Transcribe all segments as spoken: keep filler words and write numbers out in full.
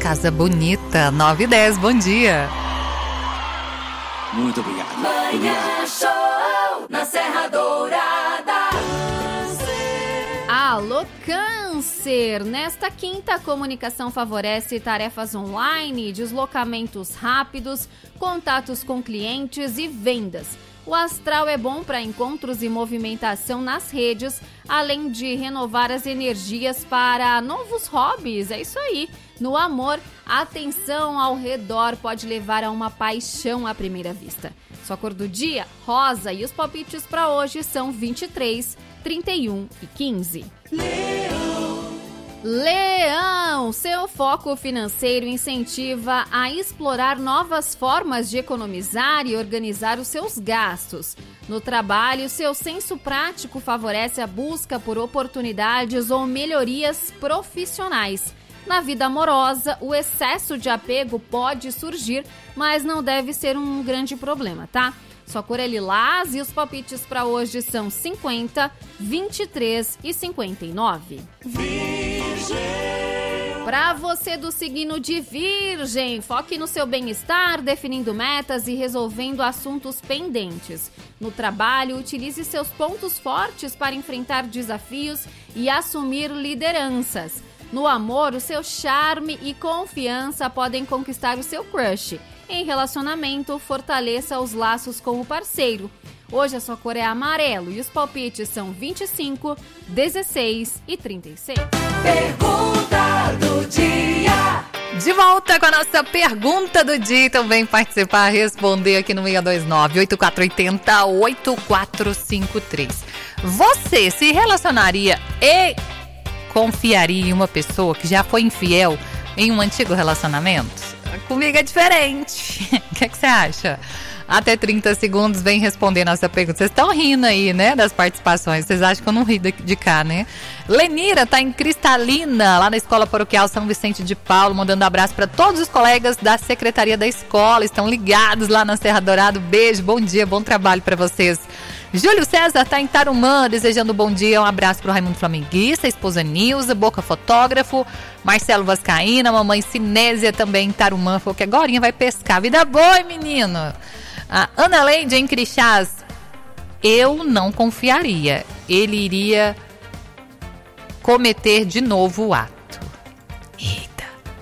Casa Bonita, nove e dez, bom dia. Muito obrigado. Manhã Show na Serra Dourada. Alô, Câncer! Nesta quinta, a comunicação favorece tarefas online, deslocamentos rápidos, contatos com clientes e vendas. O astral é bom para encontros e movimentação nas redes, além de renovar as energias para novos hobbies. É isso aí. No amor, a atenção ao redor pode levar a uma paixão à primeira vista. Sua cor do dia, rosa, e os palpites para hoje são vinte e três, trinta e um e quinze. Leão. Leão, seu foco financeiro incentiva a explorar novas formas de economizar e organizar os seus gastos. No trabalho, seu senso prático favorece a busca por oportunidades ou melhorias profissionais. Na vida amorosa, o excesso de apego pode surgir, mas não deve ser um grande problema, tá? Sua cor é lilás e os palpites para hoje são cinquenta, vinte e três e cinquenta e nove. Virgem. Para você do signo de Virgem, foque no seu bem-estar, definindo metas e resolvendo assuntos pendentes. No trabalho, utilize seus pontos fortes para enfrentar desafios e assumir lideranças. No amor, o seu charme e confiança podem conquistar o seu crush. Em relacionamento, fortaleça os laços com o parceiro. Hoje a sua cor é amarelo e os palpites são vinte e cinco, dezesseis e trinta e seis. Pergunta do dia. De volta com a nossa pergunta do dia. Então vem participar, responder aqui no seis dois nove, oito quatro oito zero, oito quatro cinco três. Você se relacionaria e confiaria em uma pessoa que já foi infiel em um antigo relacionamento? Comigo é diferente. O que, é que você acha? Até trinta segundos, vem responder nossa pergunta. Vocês estão rindo aí, né, das participações. Vocês acham que eu não ri de, de cá, né? Lenira tá em Cristalina, lá na Escola Paroquial São Vicente de Paulo, mandando abraço para todos os colegas da Secretaria da Escola. Estão ligados lá na Serra Dourada. Beijo, bom dia, bom trabalho para vocês. Júlio César tá em Tarumã, desejando um bom dia, um abraço pro Raimundo Flamenguista, esposa Nilza, Boca Fotógrafo, Marcelo Vascaína, mamãe Cinésia também em Tarumã, falou que agorinha vai pescar. Vida boa, hein, menino? A Ana Leide em Crixás, eu não confiaria, ele iria cometer de novo o ato. Eita.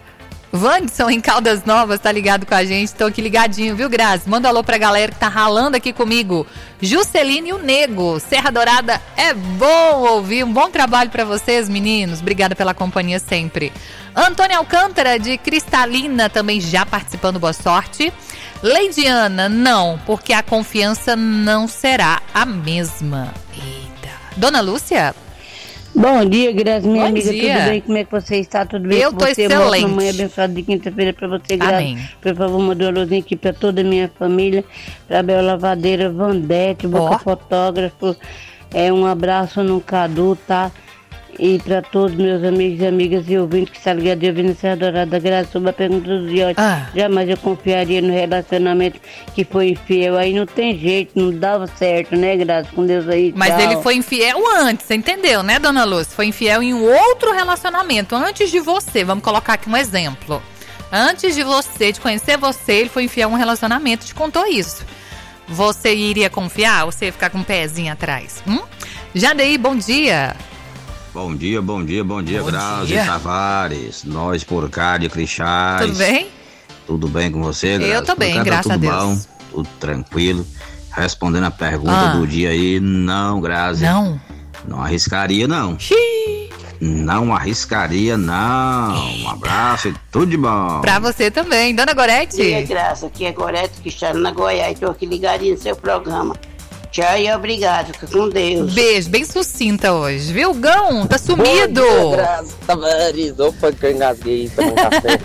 Vandson em Caldas Novas tá ligado com a gente, tô aqui ligadinho, viu, Grazi? Manda um alô pra galera que tá ralando aqui comigo. Jusceline e o Nego, Serra Dourada, é bom ouvir, um bom trabalho pra vocês, meninos, obrigada pela companhia sempre. Antônia Alcântara de Cristalina também já participando, boa sorte. Leidiana, não, porque a confiança não será a mesma. Eita. Dona Lúcia? Bom dia, Grazi, minha Bom amiga, dia. tudo bem? Como é que você está? Tudo bem Eu com tô você? excelente. Uma manhã abençoada de quinta-feira para você, Grazi. Amém. Por favor, manda um alôzinho aqui para toda a minha família, para Bel Lavadeira, Vandete, Boca Ó. Fotógrafo, é, um abraço no Cadu, tá? E para todos meus amigos e amigas e ouvintes que estão ligados e ouvindo Serra Dourada, Grazi, sobre a pergunta do dia. Ah. Jamais eu confiaria no relacionamento que foi infiel. Aí não tem jeito, não dava certo, né, Grazi? Com Deus aí, Mas tchau. ele foi infiel antes, você entendeu, né, Dona Lúcia? Foi infiel em um outro relacionamento, antes de você. Vamos colocar aqui um exemplo. Antes de você, de conhecer você, ele foi infiel em um relacionamento, te contou isso. Você iria confiar ou você ia ficar com um pezinho atrás? Hum? Jadeí, bom dia. Bom dia, bom dia, bom dia, Bom Grazi dia. Tavares, nós por cá de Crixás. Tudo bem? Tudo bem com você, Grazi? Eu tô Por bem, cá tá graças a tudo Deus. bom, tudo tranquilo. Respondendo a pergunta Ah. do dia aí, não, Grazi. Não. Não arriscaria, não. Xiii. Não arriscaria, não. Um abraço e tudo de bom. Pra você também. Dona Gorete? Dia, Graça, aqui é Gorete Cristiano na Goiás, estou aqui ligadinho no seu programa. Tchau e obrigado, fica com Deus. Beijo, bem sucinta hoje, viu? Gão, tá sumido. Bom dia, Graça Tavares. Opa, que eu engasguei, tomou um café.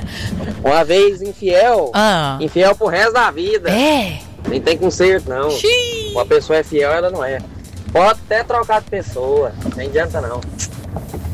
Uma vez infiel, Ah. infiel pro resto da vida. É. Nem tem conserto, não. Xiii. Uma pessoa é fiel, ela não é. Pode até trocar de pessoa, não adianta não.